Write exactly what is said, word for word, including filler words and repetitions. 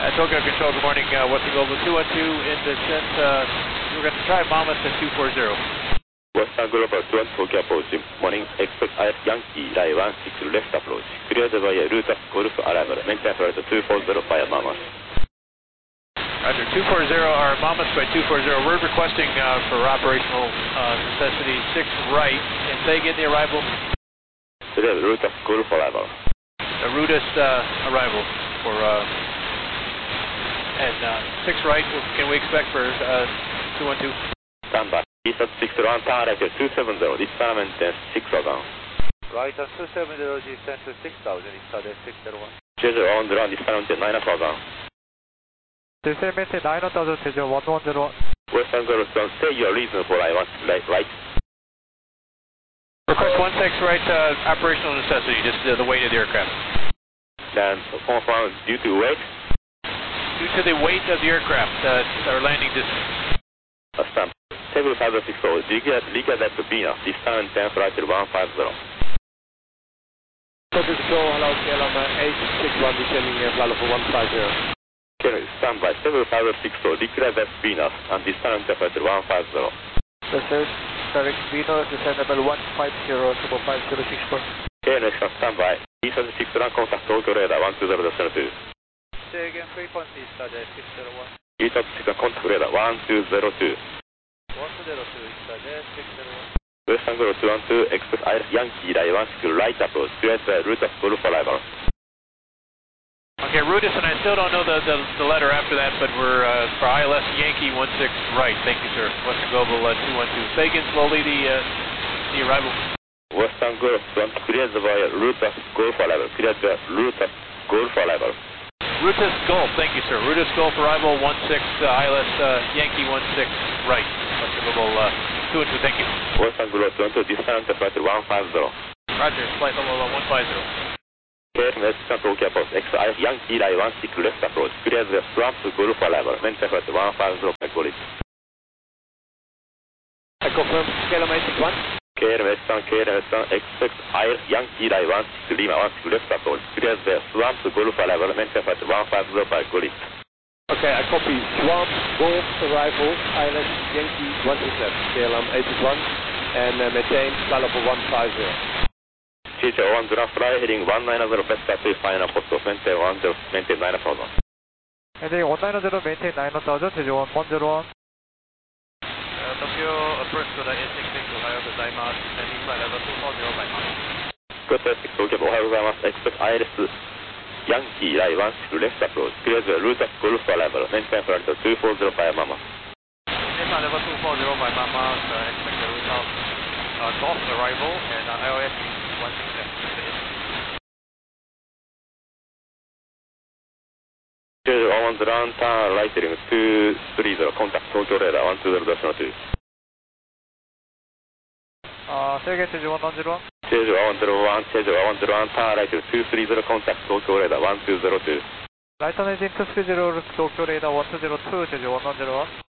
Uh, Tokyo Control, good morning. Uh, what's the Global two one two in descent? Uh, we're going to try Monmouth at two four zero. Western Global two one two, Tokyo approach. Morning, expect Yankee, Rai one six left approach. Cleared via route of Golf arrival. Maintain flight two four zero via Monmouth. Roger, two four zero, our Monmouth by two four zero. We're requesting uh, for operational uh, necessity six right. If they get the arrival? Cleared route of Golf arrival. The routist uh, arrival for... Uh, And uh, six right, can we expect for uh, two one two? Stand by. East six one, turn right two seven zero, descend maintenance six thousand. Right at two seven zero, descend to six thousand, inside six zero one. Chejo on the run, descend to nine thousand. Descend maintain nine thousand, Chejo one one zero one. Western Global two, say your reason for I want right. right. Request one six right, uh, operational necessity, just uh, the weight of the aircraft. Then confirm due to weight. Due to the weight of the aircraft, uh, our landing distance. A stamp. Table five six zero, Liga that to Venus, descend ten flight one five zero. Tokyo Control, hello, K L M eight six one, descending uh, flight level one five zero. Okay, stand by. Table five six zero, Liga that Venus, and descend ten flight one five zero. Descend, direct Venus, descend level one five zero, triple five zero six four. Okay, next one, stand by. East six one, contact Tokyo radar one two zero two. Say again, frequency inside six zero one. East six one, contact radar one two zero two. one two zero two, inside six zero one. Western Global two one two, expect Yankee, Rai one six right approach, clear the route of Golf arrival. Okay, Rudis, and I still don't know the, the, the letter after that, but we're uh, for I L S Yankee one six right. Thank you, sir. Western Global uh, two one two. Say again slowly the, uh, the arrival. Western Global two one two, clear the route of Golf arrival, clear the route of Golf arrival. Rutus Gulf, thank you, sir. Rutus Gulf arrival one six, uh, I L S uh, Yankee one six right. Western Global uh, two one two, thank you. Western Global two one two, descend to flight one five zero. Roger, flight level uh, one five zero. K L M Western Tokyo approach, X I Yankee Rai one six left approach, clear the swamp to Golf arrival, maintain flight one five zero, call it. I confirm, K L M eight six one. K L M Western, K L M Western, expect I Yankee Rai one six Lima one six left approach, clear the swamp to Golf arrival, maintain flight one five zero, call it. Okay, I copy. Swamp, Golf, arrival, I L S Yankee one six left, K L M eight six one, and uh, maintain flight level one five zero. Teacher one zero, fly heading one nine zero, best taxi, final post, maintain one zero, maintain nine thousand. Heading one nine zero, maintain nine thousand, Tejo one one zero one. Tokyo approach to the eight six six, Ohio gozaimasu, descending flight level two four zero by Monmouth. Good traffic, Tokyo, Ohio gozaimasu, expect I L S Yankee Rai one six left approach, clear the route of Golf arrival, maintain flight two four zero by Monmouth. Flight level two four zero by Monmouth, uh, expect the route of uh, Golf arrival and uh, I L S one six left. On the run, turn right heading two three zero, contact Tokyo radar one two zero two. Uh, say again, Tejo one one zero one. Tejo one zero one, Tejo one zero one, turn right two three zero, contact Tokyo radar one two zero two. Right on engine two three zero, Tokyo radar one two zero two, Tejo one one zero one.